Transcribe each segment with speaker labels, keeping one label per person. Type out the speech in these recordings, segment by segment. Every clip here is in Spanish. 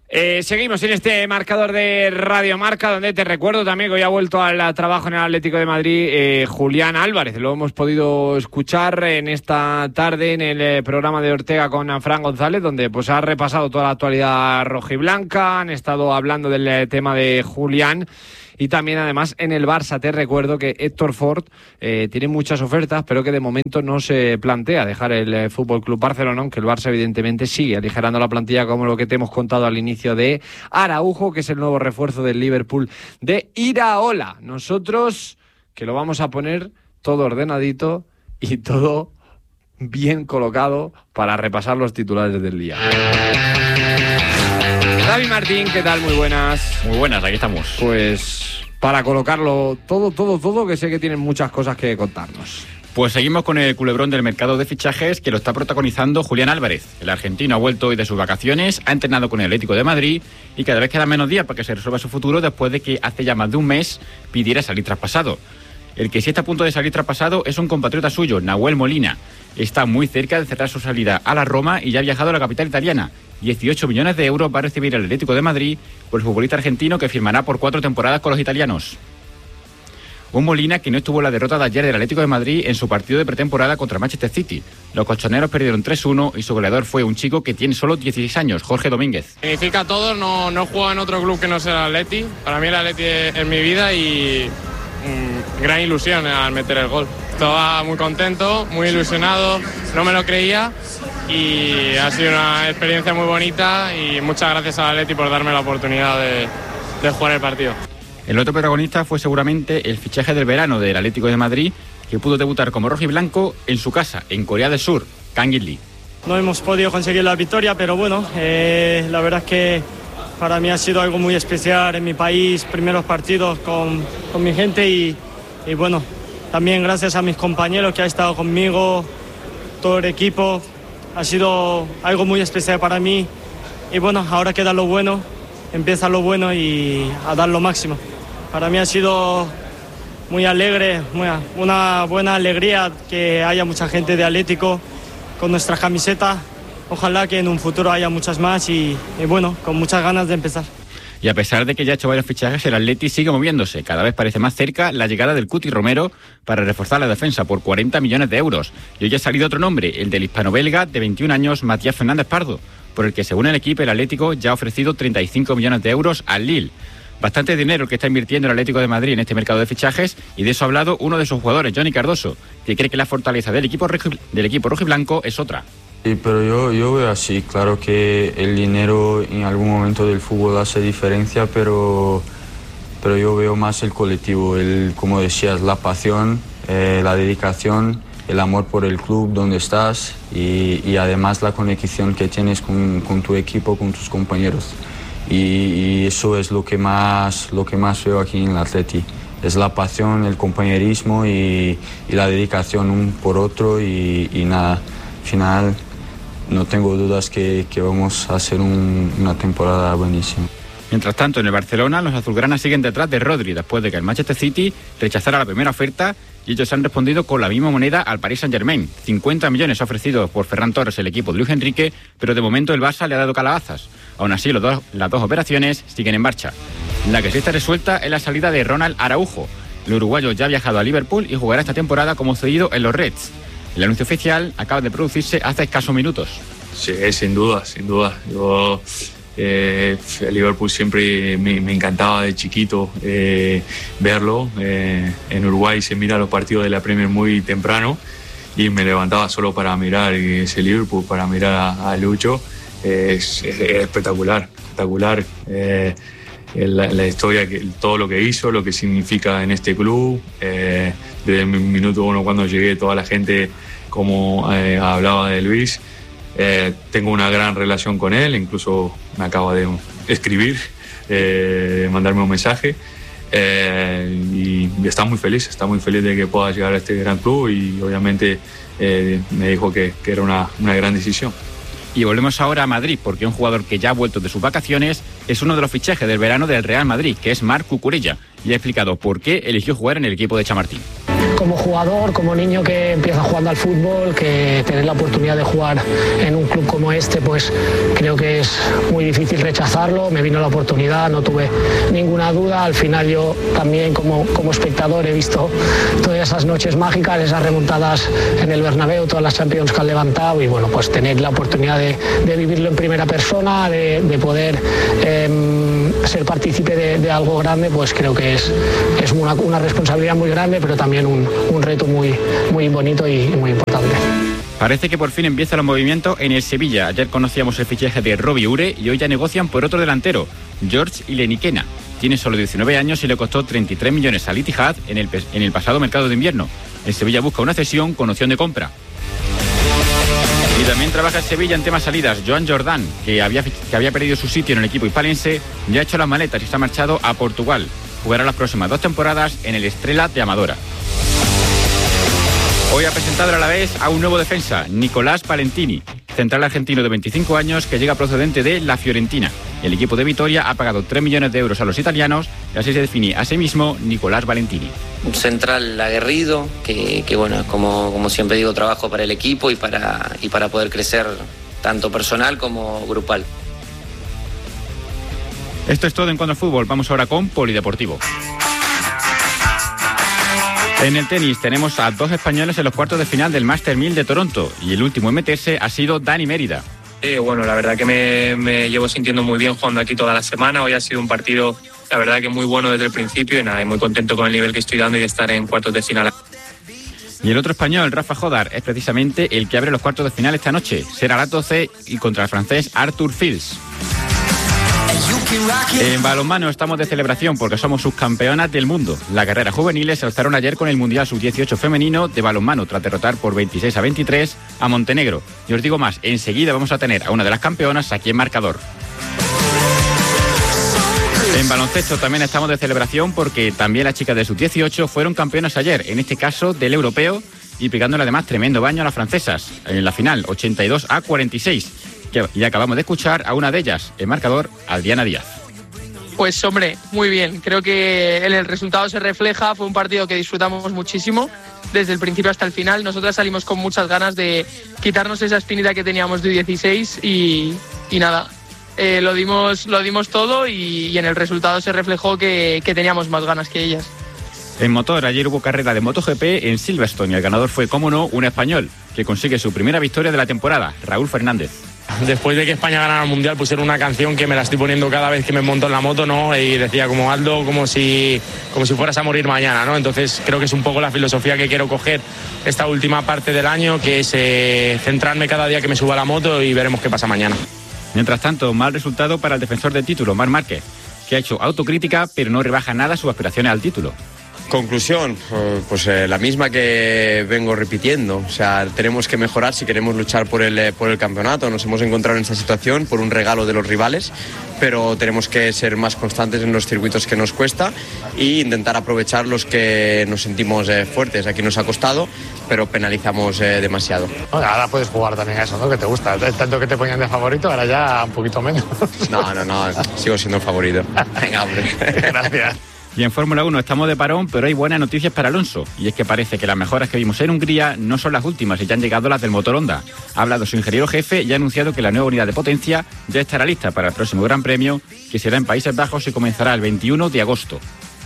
Speaker 1: Seguimos en este marcador de Radio Marca, donde te recuerdo también que hoy ha vuelto al trabajo en el Atlético de Madrid Julián Álvarez. Lo hemos podido escuchar en esta tarde en el programa de Ortega con Fran González, donde pues ha repasado toda la actualidad rojiblanca. Han estado hablando del tema de Julián. Y también, además, en el Barça te recuerdo que Héctor Ford tiene muchas ofertas, pero que de momento no se plantea dejar el FC Barcelona, aunque el Barça evidentemente sigue aligerando la plantilla, como lo que te hemos contado al inicio de Araujo, que es el nuevo refuerzo del Liverpool de Iraola. Nosotros, que lo vamos a poner todo ordenadito y todo bien colocado para repasar los titulares del día. David Martín, ¿qué tal? Muy buenas.
Speaker 2: Muy buenas, aquí estamos.
Speaker 1: Pues para colocarlo todo, que sé que tienen muchas cosas que contarnos.
Speaker 2: Pues seguimos con el culebrón del mercado de fichajes, que lo está protagonizando Julián Álvarez. El argentino ha vuelto hoy de sus vacaciones, ha entrenado con el Atlético de Madrid y cada vez quedan menos días para que se resuelva su futuro después de que hace ya más de un mes pidiera salir traspasado. El que sí está a punto de salir traspasado es un compatriota suyo, Nahuel Molina. Está muy cerca de cerrar su salida a la Roma y ya ha viajado a la capital italiana. 18 millones de euros va a recibir el Atlético de Madrid por el futbolista argentino, que firmará por 4 temporadas con los italianos. Un Molina que no estuvo en la derrota de ayer del Atlético de Madrid en su partido de pretemporada contra Manchester City. Los colchoneros perdieron 3-1 y su goleador fue un chico que tiene solo 16 años, Jorge Domínguez.
Speaker 3: Significa todo, no he jugado en otro club que no sea el Atleti. Para mí el Atleti es mi vida y gran ilusión al meter el gol. Estaba muy contento, muy ilusionado, no me lo creía y ha sido una experiencia muy bonita y muchas gracias al Atleti por darme la oportunidad de jugar el partido.
Speaker 2: El otro protagonista fue seguramente el fichaje del verano del Atlético de Madrid, que pudo debutar como rojiblanco en su casa, en Corea del Sur, Kangin Lee.
Speaker 4: No hemos podido conseguir la victoria, pero bueno, la verdad es que para mí ha sido algo muy especial en mi país, primeros partidos con mi gente y bueno, también gracias a mis compañeros que han estado conmigo, todo el equipo, ha sido algo muy especial para mí y bueno, ahora queda lo bueno, empieza lo bueno y a dar lo máximo. Para mí ha sido muy alegre, una buena alegría que haya mucha gente de Atlético con nuestras camisetas. Ojalá que en un futuro haya muchas más y bueno, con muchas ganas de empezar.
Speaker 2: Y a pesar de que ya ha hecho varios fichajes, el Atleti sigue moviéndose. Cada vez parece más cerca la llegada del Cuti Romero para reforzar la defensa por 40 millones de euros. Y hoy ha salido otro nombre, el del hispano-belga de 21 años, Matías Fernández Pardo, por el que según el equipo, el Atlético ya ha ofrecido 35 millones de euros al Lille. Bastante dinero el que está invirtiendo el Atlético de Madrid en este mercado de fichajes, y de eso ha hablado uno de sus jugadores, Johnny Cardoso, que cree que la fortaleza del equipo rojiblanco es otra.
Speaker 5: Sí, pero yo veo así, claro que el dinero en algún momento del fútbol hace diferencia, pero yo veo más el colectivo, como decías, la pasión, la dedicación, el amor por el club donde estás y además la conexión que tienes con tu equipo, con tus compañeros. Y eso es lo que más veo aquí en el Atleti. Es la pasión, el compañerismo y la dedicación un por otro y nada, al final no tengo dudas que vamos a hacer una temporada buenísima.
Speaker 2: Mientras tanto, en el Barcelona, los azulgranas siguen detrás de Rodri, después de que el Manchester City rechazara la primera oferta y ellos han respondido con la misma moneda al Paris Saint-Germain. 50 millones ofrecidos por Ferran Torres, el equipo de Luis Enrique, pero de momento el Barça le ha dado calabazas. Aún así, las dos operaciones siguen en marcha. La que sí está resuelta es la salida de Ronald Araujo. El uruguayo ya ha viajado a Liverpool y jugará esta temporada como cedido en los Reds. El anuncio oficial acaba de producirse hace escasos minutos.
Speaker 6: Sí, sin duda. Yo, el Liverpool siempre me encantaba de chiquito verlo. En Uruguay se mira los partidos de la Premier muy temprano y me levantaba solo para mirar ese Liverpool, para mirar a Lucho. Es espectacular. La historia, todo lo que hizo, lo que significa en este club. Desde el minuto uno cuando llegué, toda la gente como hablaba de Luis. Tengo una gran relación con él, incluso me acaba de escribir, mandarme un mensaje y está muy feliz de que pueda llegar a este gran club y obviamente me dijo que era una gran decisión.
Speaker 2: Y volvemos ahora a Madrid, porque un jugador que ya ha vuelto de sus vacaciones es uno de los fichajes del verano del Real Madrid, que es Marc Cucurella, y ha explicado por qué eligió jugar en el equipo de Chamartín.
Speaker 7: Como jugador, como niño que empieza jugando al fútbol, que tener la oportunidad de jugar en un club como este, pues creo que es muy difícil rechazarlo. Me vino la oportunidad, no tuve ninguna duda. Al final yo también como espectador he visto todas esas noches mágicas, esas remontadas en el Bernabéu, todas las Champions que han levantado y bueno, pues tener la oportunidad de vivirlo en primera persona, de poder ser partícipe de algo grande, pues creo que es una responsabilidad muy grande, pero también un reto muy, muy bonito y muy importante.
Speaker 2: Parece que por fin empiezan los movimientos en el Sevilla. Ayer conocíamos el fichaje de Robbie Ure y hoy ya negocian por otro delantero, George Ileniquena. Tiene solo 19 años y le costó 33 millones al Ittihad en el pasado mercado de invierno. El Sevilla busca una cesión con opción de compra. Y también trabaja el Sevilla en temas salidas. Joan Jordán, que había perdido su sitio en el equipo hispalense, ya ha hecho las maletas y se ha marchado a Portugal. Jugará las próximas 2 temporadas en el Estrela de Amadora. Hoy ha presentado a la vez a un nuevo defensa, Nicolás Valentini, central argentino de 25 años que llega procedente de la Fiorentina. El equipo de Vitoria ha pagado 3 millones de euros a los italianos y así se define a sí mismo Nicolás Valentini.
Speaker 8: Un central aguerrido que bueno, como siempre digo, trabajo para el equipo y para poder crecer tanto personal como grupal.
Speaker 2: Esto es todo en cuanto al fútbol. Vamos ahora con Polideportivo. En el tenis tenemos a 2 españoles en los cuartos de final del Master 1000 de Toronto y el último en meterse ha sido Dani Mérida.
Speaker 6: Bueno, la verdad que me llevo sintiendo muy bien jugando aquí toda la semana. Hoy ha sido un partido, la verdad que muy bueno desde el principio y nada, muy contento con el nivel que estoy dando y de estar en cuartos de final.
Speaker 2: Y el otro español, Rafa Jodar, es precisamente el que abre los cuartos de final esta noche. Será a las 12 y contra el francés Arthur Fils. En balonmano estamos de celebración porque somos subcampeonas del mundo. Las guerreras juveniles se alzaron ayer con el Mundial Sub-18 femenino de balonmano tras derrotar por 26-23 a Montenegro. Y os digo más, enseguida vamos a tener a una de las campeonas aquí en marcador. En baloncesto también estamos de celebración porque también las chicas de Sub-18 fueron campeonas ayer, en este caso del europeo, y pegándole además tremendo baño a las francesas. En la final, 82-46. Y acabamos de escuchar a una de ellas, el marcador, Adriana Díaz.
Speaker 9: Pues hombre, muy bien. Creo que en el resultado se refleja. Fue un partido que disfrutamos muchísimo desde el principio hasta el final. Nosotras salimos con muchas ganas de quitarnos esa espinita que teníamos de U16 y nada, lo dimos todo y en el resultado se reflejó que teníamos más ganas que ellas.
Speaker 2: En motor, ayer hubo carrera de MotoGP en Silverstone y el ganador fue, cómo no, un español que consigue su primera victoria de la temporada, Raúl Fernández.
Speaker 10: Después de que España ganara el Mundial pusieron una canción que me la estoy poniendo cada vez que me monto en la moto, ¿no? Y decía como Aldo, como si fueras a morir mañana, ¿no? Entonces creo que es un poco la filosofía que quiero coger esta última parte del año, que es centrarme cada día que me suba a la moto y veremos qué pasa mañana.
Speaker 2: Mientras tanto, mal resultado para el defensor del título, Marc Márquez, que ha hecho autocrítica pero no rebaja nada sus aspiraciones al título.
Speaker 11: Conclusión, pues la misma que vengo repitiendo. O sea, tenemos que mejorar si queremos luchar por el campeonato. Nos hemos encontrado en esta situación por un regalo de los rivales, pero tenemos que ser más constantes en los circuitos que nos cuesta e intentar aprovechar los que nos sentimos fuertes. Aquí nos ha costado, pero penalizamos demasiado.
Speaker 12: Ahora puedes jugar también a eso, ¿no? Que te gusta. Tanto que te ponían de favorito, ahora ya un poquito menos.
Speaker 11: No, sigo siendo el favorito.
Speaker 12: Venga, hombre. Gracias.
Speaker 2: Y en Fórmula 1 estamos de parón, pero hay buenas noticias para Alonso. Y es que parece que las mejoras que vimos en Hungría no son las últimas y ya han llegado las del motor Honda. Ha hablado su ingeniero jefe y ha anunciado que la nueva unidad de potencia ya estará lista para el próximo Gran Premio, que será en Países Bajos y comenzará el 21 de agosto.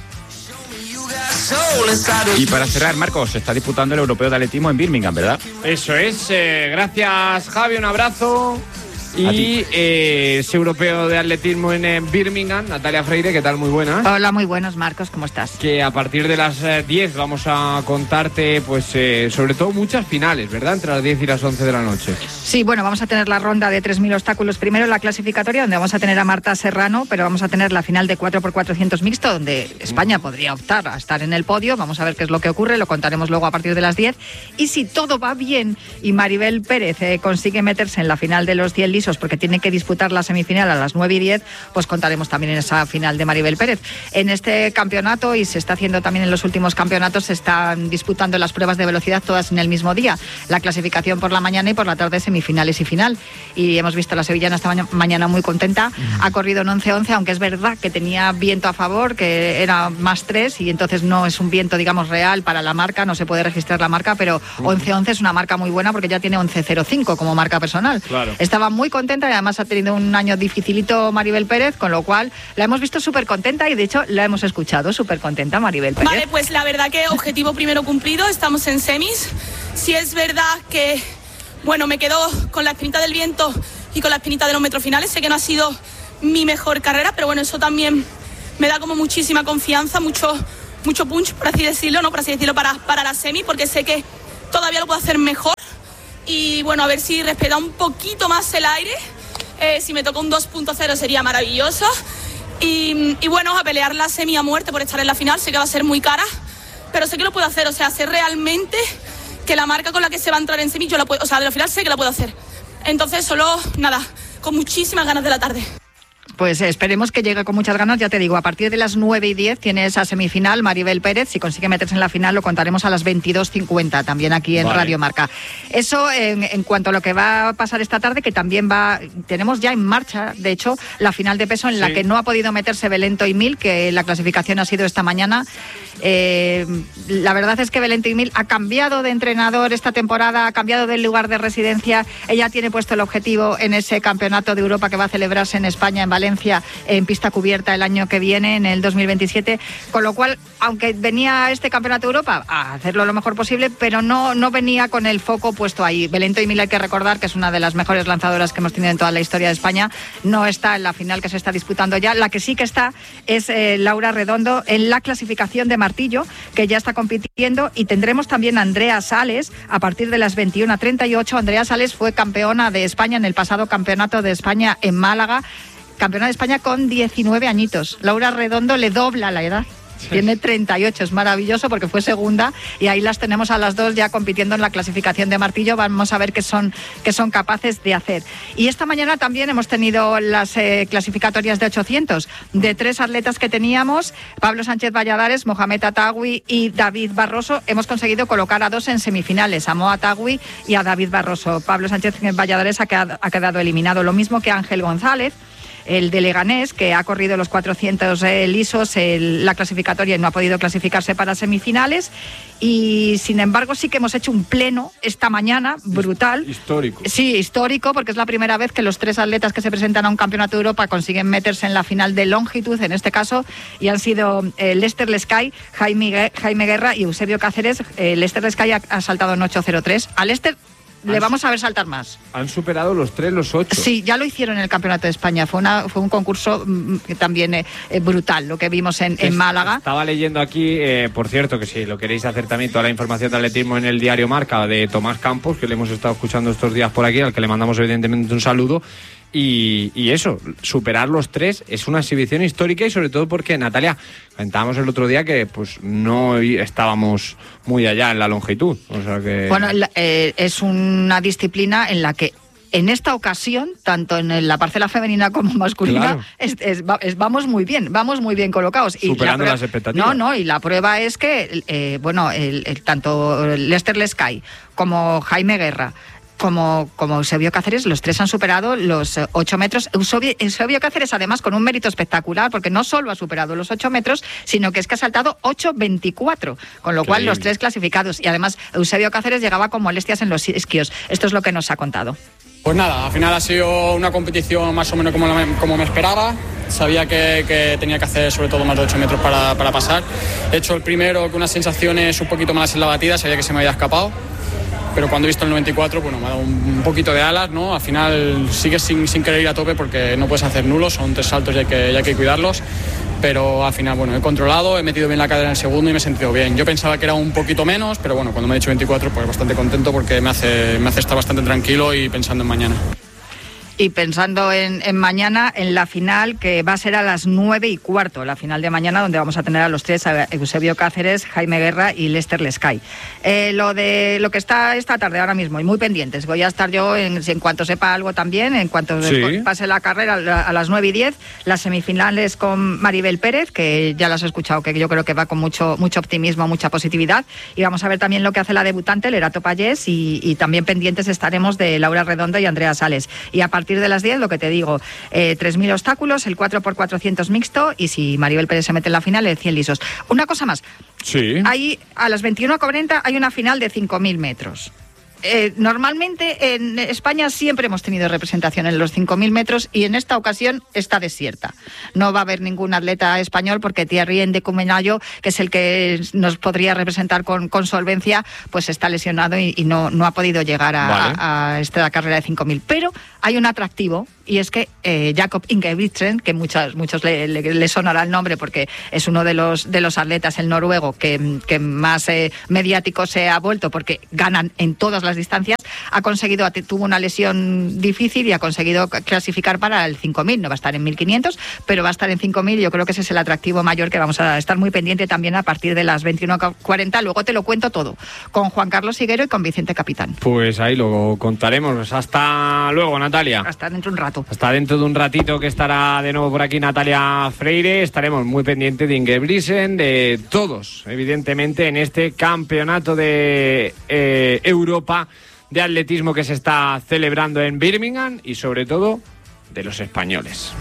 Speaker 2: Y para cerrar, Marcos, se está disputando el Europeo de Atletismo en Birmingham, ¿verdad?
Speaker 1: Eso es. Gracias, Javi. Un abrazo. Y ese europeo de atletismo en Birmingham, Natalia Freire, ¿qué tal? Muy buenas.
Speaker 13: Hola, muy buenos, Marcos, ¿cómo estás?
Speaker 1: Que a partir de las 10 vamos a contarte, pues sobre todo muchas finales, ¿verdad? Entre las 10 y las 11 de la noche.
Speaker 13: Sí, bueno, vamos a tener la ronda de 3.000 obstáculos primero en la clasificatoria, donde vamos a tener a Marta Serrano, pero vamos a tener la final de 4x400 mixto, donde España podría optar a estar en el podio. Vamos a ver qué es lo que ocurre, lo contaremos luego a partir de las 10. Y si todo va bien y Maribel Pérez consigue meterse en la final de los 100 listos, lisos, porque tiene que disputar la semifinal a las 9:10, pues contaremos también en esa final de Maribel Pérez. En este campeonato, y se está haciendo también en los últimos campeonatos, se están disputando las pruebas de velocidad todas en el mismo día. La clasificación por la mañana y por la tarde semifinales y final. Y hemos visto a la sevillana esta mañana muy contenta. Ha corrido en 11:11, aunque es verdad que tenía viento a favor, que era +3, y entonces no es un viento, digamos, real para la marca, no se puede registrar la marca, pero 11:11 es una marca muy buena porque ya tiene 11:05 como marca personal.
Speaker 1: Claro.
Speaker 13: Estaba muy contenta y además ha tenido un año dificilito Maribel Pérez, con lo cual la hemos visto súper contenta y de hecho la hemos escuchado súper contenta, Maribel Pérez.
Speaker 14: Vale, pues la verdad que objetivo primero cumplido, estamos en semis. Sí es verdad que, bueno, me quedo con la espinita del viento y con la espinita de los metros finales. Sé que no ha sido mi mejor carrera, pero bueno, eso también me da como muchísima confianza, mucho punch, por así decirlo, para la semi, porque sé que todavía lo puedo hacer mejor. Y bueno, a ver si respeta un poquito más el aire. Si me toca un 2.0 sería maravilloso. Y bueno, a pelear la semi a muerte por estar en la final. Sé que va a ser muy cara, pero sé que lo puedo hacer. O sea, sé realmente que la marca con la que se va a entrar en semi, yo la puedo, o sea, de la final sé que la puedo hacer. Entonces, solo, nada, con muchísimas ganas de la tarde.
Speaker 13: Pues esperemos que llegue con muchas ganas, ya te digo, a partir de las 9:10 tiene esa semifinal Maribel Pérez. Si consigue meterse en la final lo contaremos a las 22:50 también aquí en Radio Marca. Eso en cuanto a lo que va a pasar esta tarde, que también tenemos ya en marcha, de hecho, la final de peso en la que no ha podido meterse Belén Toimil, que la clasificación ha sido esta mañana. La verdad es que Belén Toimil ha cambiado de entrenador esta temporada, ha cambiado del lugar de residencia. Ella tiene puesto el objetivo en ese campeonato de Europa que va a celebrarse en España, en Valencia, en pista cubierta el año que viene, en el 2027, con lo cual, aunque venía este campeonato de Europa a hacerlo lo mejor posible, pero no venía con el foco puesto ahí. Belén Toimil, hay que recordar que es una de las mejores lanzadoras que hemos tenido en toda la historia de España, no está en la final que se está disputando ya. La que sí que está es Laura Redondo en la clasificación de martillo, que ya está compitiendo, y tendremos también a Andrea Sales a partir de las 21:38. Andrea Sales fue campeona de España en el pasado campeonato de España en Málaga, campeona de España con 19 añitos. Laura Redondo le dobla la edad. Tiene 38, es maravilloso porque fue segunda y ahí las tenemos a las dos ya compitiendo en la clasificación de martillo. Vamos a ver qué son capaces de hacer. Y esta mañana también hemos tenido las clasificatorias de 800 de 3 atletas que teníamos, Pablo Sánchez Valladares, Mohamed Atagui y David Barroso. Hemos conseguido colocar a 2 en semifinales, a Mo Atagui y a David Barroso. Pablo Sánchez Valladares ha quedado eliminado, lo mismo que Ángel González, el de Leganés, que ha corrido los 400 lisos, la clasificatoria, y no ha podido clasificarse para semifinales. Y sin embargo sí que hemos hecho un pleno esta mañana brutal.
Speaker 1: Histórico.
Speaker 13: Sí, histórico, porque es la primera vez que los 3 atletas que se presentan a un campeonato de Europa consiguen meterse en la final de longitud, en este caso, y han sido Lester Lescay, Jaime Guerra y Eusebio Cáceres. Lester Lescay ha saltado en 8.03. A Lester le vamos a ver saltar más.
Speaker 1: Han superado los 3, los 8.
Speaker 13: Sí, ya lo hicieron en el Campeonato de España. Fue un concurso también brutal, lo que vimos en Málaga.
Speaker 1: Estaba leyendo aquí, por cierto, que si lo queréis hacer también, toda la información de atletismo en el diario Marca de Tomás Campos, que le hemos estado escuchando estos días por aquí, al que le mandamos evidentemente un saludo. Y eso, superar los 3 es una exhibición histórica, y sobre todo porque, Natalia, comentábamos el otro día que pues no estábamos muy allá en la longitud. O sea que... Bueno,
Speaker 13: es una disciplina en la que en esta ocasión, tanto en la parcela femenina como masculina, claro, vamos muy bien colocados.
Speaker 1: Superando las expectativas.
Speaker 13: No, y la prueba es que, tanto Lester Lescay como Jaime Guerra, como Eusebio Cáceres, los 3 han superado los 8 metros. Eusebio Cáceres, además, con un mérito espectacular, porque no solo ha superado los 8 metros, sino que es que ha saltado 8.24, con lo cual los 3 clasificados. Y además, Eusebio Cáceres llegaba con molestias en los isquios. Esto es lo que nos ha contado.
Speaker 15: Pues nada, al final ha sido una competición más o menos como me esperaba. Sabía que tenía que hacer sobre todo más de 8 metros para pasar. He hecho el primero con unas sensaciones un poquito malas en la batida, sabía que se me había escapado. Pero cuando he visto el 94, bueno, me ha dado un poquito de alas, ¿no? Al final sigues sin querer ir a tope porque no puedes hacer nulos, son 3 saltos y hay que cuidarlos. Pero al final, bueno, he controlado, he metido bien la cadera en el segundo y me he sentido bien. Yo pensaba que era un poquito menos, pero bueno, cuando me he dicho 24, pues bastante contento porque me hace estar bastante tranquilo y pensando en mañana.
Speaker 13: Y pensando en mañana, en la final, que va a ser a las 9:15, la final de mañana, donde vamos a tener a los tres, a Eusebio Cáceres, Jaime Guerra y Lester Lescay. Lo que está esta tarde ahora mismo, y muy pendientes, voy a estar yo en cuanto sepa algo también, en cuanto pase la carrera a las 9:10, las semifinales con Maribel Pérez, que ya las he escuchado, que yo creo que va con mucho optimismo, mucha positividad, y vamos a ver también lo que hace la debutante, Lerato Pallés, y también pendientes estaremos de Laura Redondo y Andrea Sales. Y a partir de las 10, lo que te digo, 3.000 obstáculos, el 4x400 mixto, y si Maribel Pérez se mete en la final, el 100 lisos. Una cosa más.
Speaker 1: Sí.
Speaker 13: Hay, a las 21:40 hay una final de 5.000 metros. Normalmente en España siempre hemos tenido representación en los 5.000 metros y en esta ocasión está desierta. No va a haber ningún atleta español porque Thierry Ndecumenayo, que es el que nos podría representar con solvencia, pues está lesionado y no ha podido llegar a esta carrera de 5.000. Pero hay un atractivo, y es que Jakob Ingebrigtsen, que muchos le sonará el nombre porque es uno de los atletas, el noruego, que más mediático se ha vuelto porque ganan en todas las distancias, tuvo una lesión difícil y ha conseguido clasificar para el 5.000. No va a estar en 1.500, pero va a estar en 5.000. Yo creo que ese es el atractivo mayor que vamos a estar muy pendiente también a partir de las 21:40. Luego te lo cuento todo con Juan Carlos Higuero y con Vicente Capitán.
Speaker 1: Pues ahí lo contaremos. Hasta luego, Natalia.
Speaker 13: Hasta dentro de un rato.
Speaker 1: Hasta dentro de un ratito, que estará de nuevo por aquí Natalia Freire. Estaremos muy pendientes de Ingebrigtsen, de todos, evidentemente, en este campeonato de Europa de atletismo que se está celebrando en Birmingham, y sobre todo de los españoles.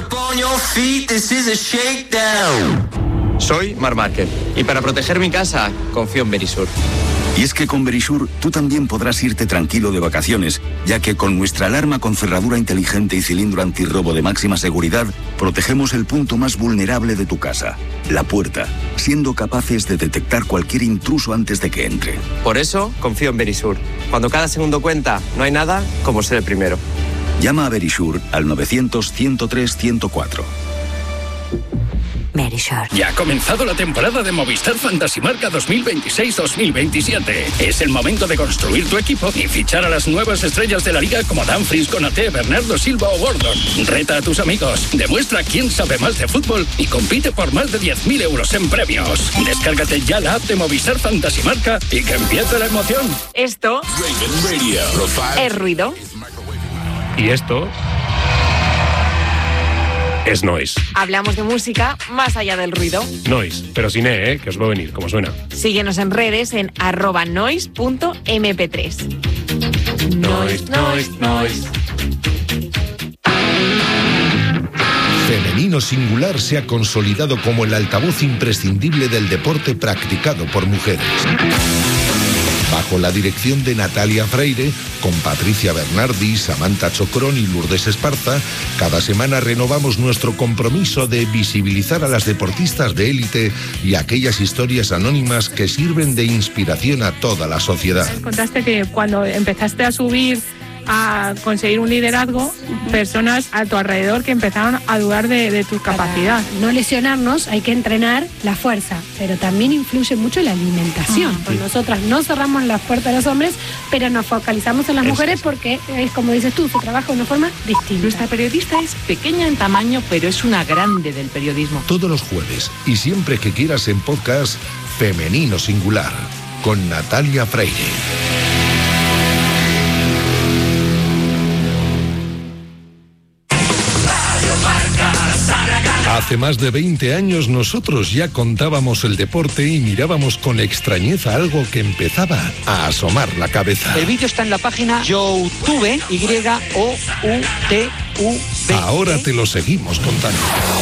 Speaker 11: Soy Marc Márquez y para proteger mi casa confío en Verisur.
Speaker 16: Y es que con Verisur tú también podrás irte tranquilo de vacaciones, ya que con nuestra alarma con cerradura inteligente y cilindro antirrobo de máxima seguridad, protegemos el punto más vulnerable de tu casa, la puerta, siendo capaces de detectar cualquier intruso antes de que entre.
Speaker 11: Por eso confío en Verisur. Cuando cada segundo cuenta, no hay nada como ser el primero.
Speaker 16: Llama a Verisur al 900-103-104.
Speaker 17: Verisur. Ya ha comenzado la temporada de Movistar Fantasy Marca 2026-2027. Es el momento de construir tu equipo y fichar a las nuevas estrellas de la liga como Dumfries, Konaté, Bernardo Silva o Gordon. Reta a tus amigos, demuestra quién sabe más de fútbol y compite por más de 10.000 euros en premios. Descárgate ya la app de Movistar Fantasy Marca y que empiece la emoción.
Speaker 18: Esto es ruido.
Speaker 19: Y esto es noise.
Speaker 18: Hablamos de música más allá del ruido.
Speaker 19: Noise, pero sin E, que os va a venir, como suena.
Speaker 18: Síguenos en redes en @noise.mp3. Noise.
Speaker 20: Femenino Singular se ha consolidado como el altavoz imprescindible del deporte practicado por mujeres. Bajo la dirección de Natalia Freire, con Patricia Bernardi, Samantha Chocrón y Lourdes Esparza, cada semana renovamos nuestro compromiso de visibilizar a las deportistas de élite y aquellas historias anónimas que sirven de inspiración a toda la sociedad.
Speaker 21: Contaste que cuando empezaste a subir, a conseguir un liderazgo, personas a tu alrededor que empezaron a dudar de tu capacidad.
Speaker 22: No lesionarnos, hay que entrenar la fuerza, pero también influye mucho la alimentación. Pues nosotras no cerramos las puertas a los hombres, pero nos focalizamos en las mujeres porque es, como dices tú, se trabaja de una forma distinta.
Speaker 18: Nuestra periodista es pequeña en tamaño, pero es una grande del periodismo.
Speaker 20: Todos los jueves y siempre que quieras en podcast, Femenino Singular, con Natalia Freire. Hace más de 20 años nosotros ya contábamos el deporte y mirábamos con extrañeza algo que empezaba a asomar la cabeza.
Speaker 23: El vídeo está en la página YouTube, YOUTUV.
Speaker 20: Ahora te lo seguimos contando.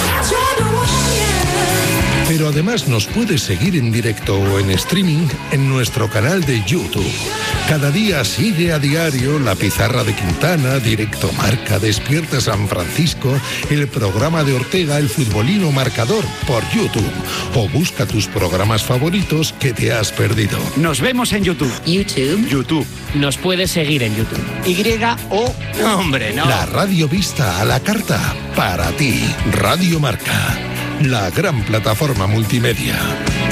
Speaker 20: Pero además nos puedes seguir en directo o en streaming en nuestro canal de YouTube. Cada día sigue a diario La Pizarra de Quintana, Directo Marca, Despierta San Francisco, el programa de Ortega, El Futbolino Marcador, por YouTube. O busca tus programas favoritos que te has perdido.
Speaker 17: Nos vemos en YouTube.
Speaker 20: YouTube.
Speaker 17: Nos puedes seguir en YouTube.
Speaker 20: ¡Hombre, no! La radio vista a la carta. Para ti, Radio Marca. La gran plataforma multimedia.